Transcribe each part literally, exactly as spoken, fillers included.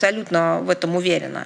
Абсолютно в этом уверена.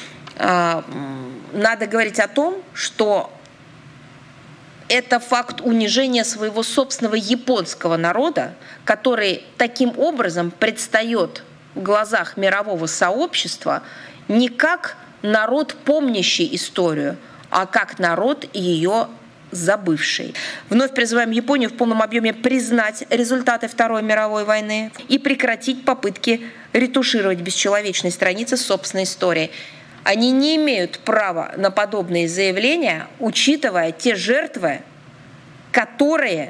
Надо говорить о том, что это факт унижения своего собственного японского народа, который таким образом предстает в глазах мирового сообщества не как народ, помнящий историю, а как народ ее забывший. Вновь призываем Японию в полном объеме признать результаты Второй мировой войны и прекратить попытки ретушировать бесчеловечные страницы собственной истории. Они не имеют права на подобные заявления, учитывая те жертвы, которые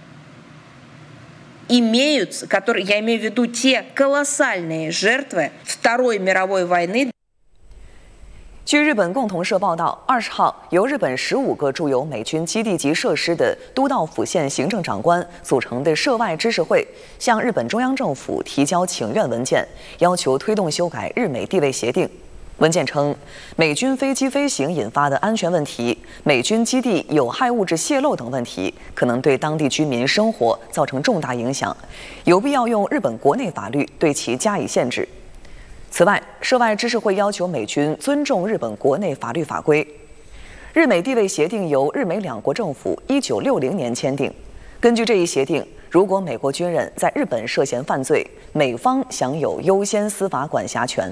имеют, которые, я имею в виду те колоссальные жертвы Второй мировой войны. 据日本共同社报道，二十号，由日本十五个驻有美军基地级设施的都道府县行政长官组成的涉外知识会，向日本中央政府提交请愿文件，要求推动修改日美地位协定。文件称，美军飞机飞行引发的安全问题、美军基地有害物质泄漏等问题，可能对当地居民生活造成重大影响，有必要用日本国内法律对其加以限制。此外，涉外知识会要求美军尊重日本国内法律法规。日美地位协定由日美两国政府一九六零年签订。根据这一协定，如果美国军人在日本涉嫌犯罪，美方享有优先司法管辖权。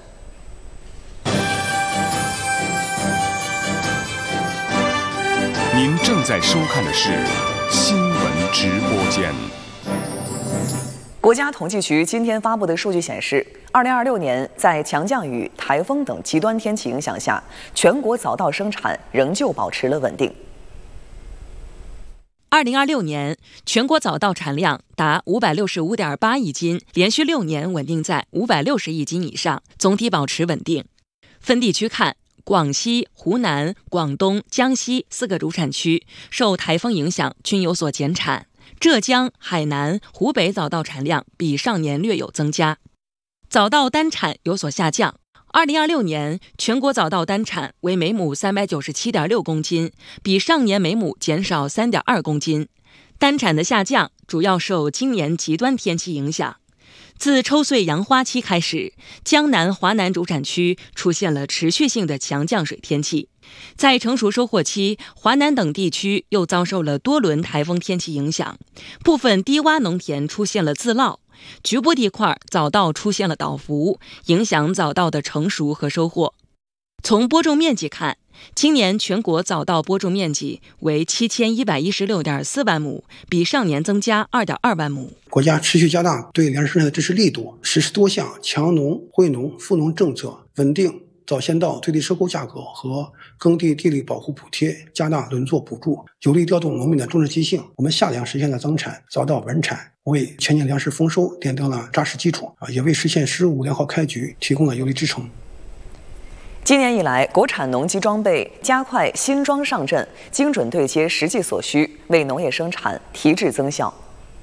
您正在收看的是新闻直播间。 国家统计局今天发布的数据显示，二零二六年在强降雨、台风等极端天气影响下，全国早稻生产仍旧保持了稳定。 二零二六年全国早稻产量达五百六十五点八亿斤，连续六年稳定在五百六十亿斤以上，总体保持稳定。分地区看，广西、湖南、广东、江西四个主产区受台风影响均有所减产。浙江、海南、湖北早稻产量比上年略有增加，早稻单产有所下降。二零二六年全国早稻单产为每亩三百九十七点六公斤，比上年每亩减少三点二公斤。单产的下降主要受今年极端天气影响。自抽穗扬花期开始，江南、华南主产区出现了持续性的强降水天气。在成熟收获期，华南等地区又遭受了多轮台风天气影响，部分低洼农田出现了自涝，局部地块早稻出现了倒伏，影响早稻的成熟和收获。从播种面积看，今年全国早稻播种面积为七千一百一十六点四万亩，比上年增加二点二万亩。 国家持续加大对粮食生产的支持力度，实施多项强农、惠农、富农政策，稳定早先稻最低收购价格和耕地地力保护补贴，加大轮作补助，有力调动农民的种植积性。我们夏粮实现了增产，早稻稳产，为全年粮食丰收奠定了扎实基础，也为实现“十五五”良好开局提供了有力支撑。 今年以来，国产农机装备加快新装上阵，精准对接实际所需，为农业生产提质增效。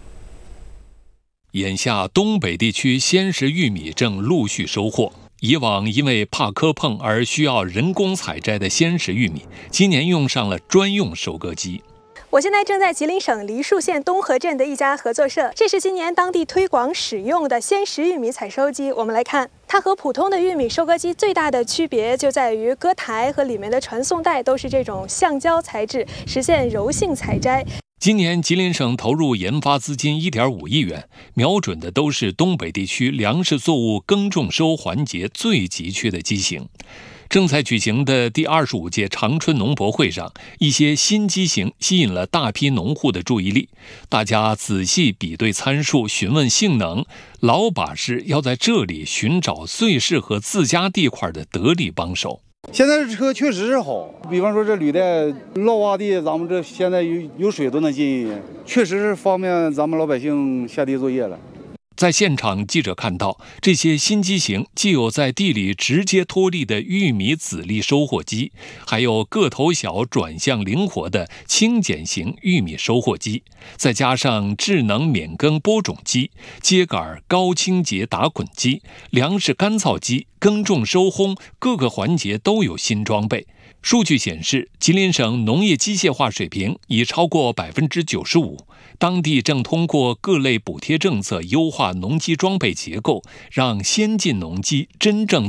眼下，东北地区鲜食玉米正陆续收获。以往因为怕磕碰而需要人工采摘的鲜食玉米，今年用上了专用收割机。 我现在正在吉林省梨树县东河镇的一家合作社，这是今年当地推广使用的鲜食玉米采收机。我们来看，它和普通的玉米收割机最大的区别就在于割台和里面的传送带都是这种橡胶材质，实现柔性采摘。 今年吉林省投入研发资金 一点五亿元，瞄准的都是东北地区粮食作物耕种收环节最急缺的机型。正在举行的第二十五届长春农博会上，一些新机型吸引了大批农户的注意力。大家仔细比对参数，询问性能，老把式要在这里寻找最适合自家地块的得力帮手。 现在这车确实是好，比方说这履带涝洼地，咱们这现在有有水都能进，确实是方便咱们老百姓下地作业了。 在现场，记者看到这些新机型既有在地里直接脱粒的玉米籽粒收获机，还有个头小、转向灵活的轻剪型玉米收获机，再加上智能免耕播种机、秸秆高清洁打捆机、粮食干燥机、耕种收烘，各个环节都有新装备。数据显示，吉林省农业机械化水平已超过 百分之九十五， 当地正通过各类补贴政策优化农机装备结构，让先进农机真正